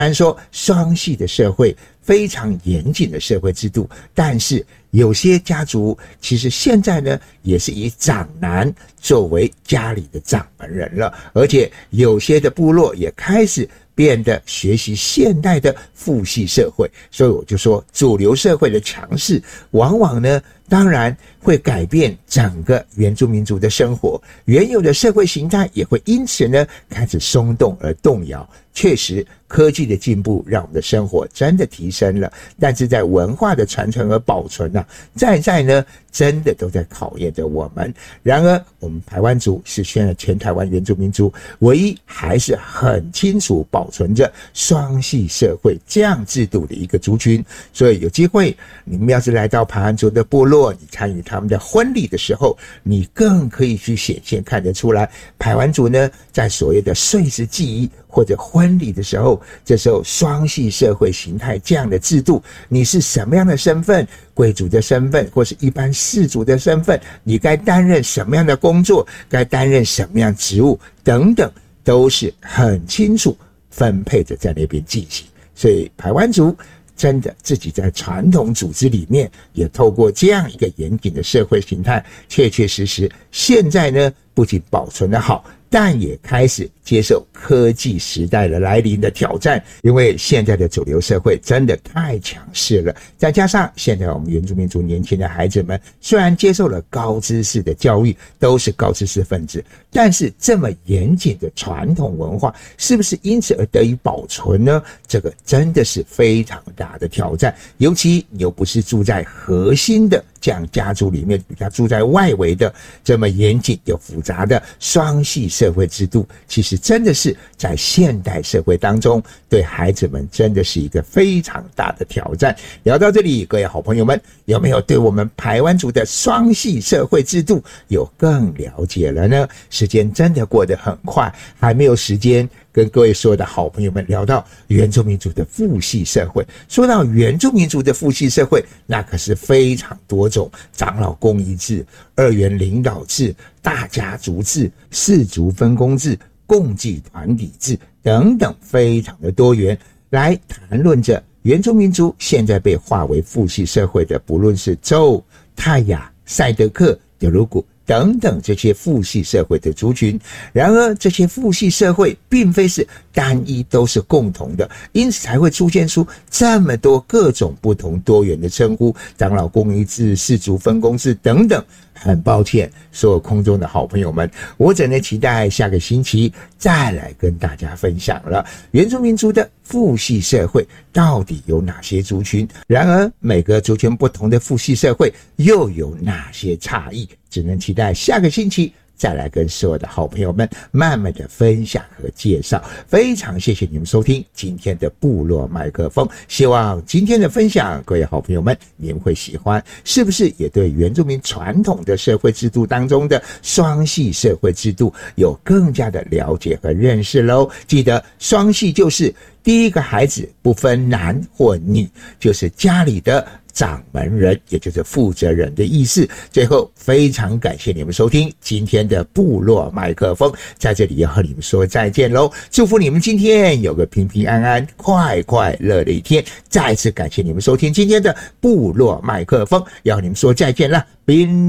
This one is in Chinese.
然说双系的社会非常严谨的社会制度，但是有些家族其实现在呢也是以长男作为家里的掌门人了，而且有些的部落也开始变得学习现代的父系社会。所以我就说主流社会的强势往往呢当然会改变整个原住民族的生活，原有的社会形态也会因此呢开始松动而动摇。确实科技的进步让我们的生活真的提升了，但是在文化的传承和保存啊，在呢真的都在考验着我们。然而我们排湾族是现在全台湾原住民族唯一还是很清楚保存着双系社会这样制度的一个族群。所以有机会你们要是来到排湾族的部落，你参与他们的婚礼的时候，你更可以去显现看得出来，排湾族呢在所谓的岁时祭仪或者婚礼的时候，这时候双系社会形态这样的制度，你是什么样的身份，贵族的身份或是一般士族的身份，你该担任什么样的工作，该担任什么样职务等等，都是很清楚分配着在那边进行。所以排湾族真的自己在传统组织里面也透过这样一个严谨的社会形态，确确实实现在呢不仅保存得好，但也开始接受科技时代的来临的挑战。因为现在的主流社会真的太强势了，再加上现在我们原住民族年轻的孩子们虽然接受了高知识的教育，都是高知识分子，但是这么严谨的传统文化是不是因此而得以保存呢？这个真的是非常大的挑战。尤其你又不是住在核心的这样家族里面，比较住在外围的这么严谨又复杂的双系社会制度，其实真的是在现代社会当中对孩子们真的是一个非常大的挑战。聊到这里，各位好朋友们有没有对我们排湾族的双系社会制度有更了解了呢？时间真的过得很快，还没有时间跟各位所有的好朋友们聊到原住民族的父系社会。说到原住民族的父系社会，那可是非常多种，长老公益制、二元领导制、大家族制、氏族分工制、共济团体制等等，非常的多元。来谈论着原住民族现在被划为父系社会的，不论是州、泰雅、赛德克、德鲁古等等这些父系社会的族群。然而这些父系社会并非是单一都是共同的，因此才会出现出这么多各种不同多元的称呼，长老公益制、氏族分工制等等。很抱歉所有空中的好朋友们，我只能期待下个星期再来跟大家分享了原住民族的父系社会到底有哪些族群，然而每个族群不同的父系社会又有哪些差异，只能期待下个星期再来跟所有的好朋友们慢慢的分享和介绍。非常谢谢你们收听今天的部落麦克风，希望今天的分享各位好朋友们你们会喜欢，是不是也对原住民传统的社会制度当中的双系社会制度有更加的了解和认识咯？记得双系就是第一个孩子不分男或女，就是家里的掌门人，也就是负责人的意思。最后非常感谢你们收听今天的部落麦克风，在这里要和你们说再见咯，祝福你们今天有个平平安安快快乐的一天。再次感谢你们收听今天的部落麦克风，要和你们说再见了，